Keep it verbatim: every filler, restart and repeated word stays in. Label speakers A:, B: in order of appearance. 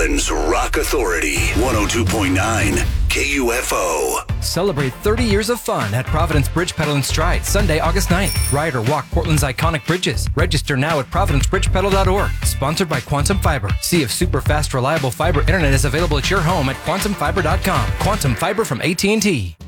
A: Portland's Rock Authority, one oh two point nine K U F O.
B: Celebrate thirty years of fun at Providence Bridge Pedal and Stride, Sunday, August ninth. Ride or walk Portland's iconic bridges. Register now at providence bridge pedal dot org. Sponsored by Quantum Fiber. See if super fast, reliable fiber internet is available at your home at quantum fiber dot com. Quantum Fiber from A T and T.